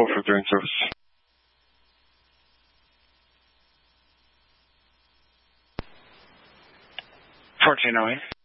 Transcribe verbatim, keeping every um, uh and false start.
four five zero in service. fourteen oh eight.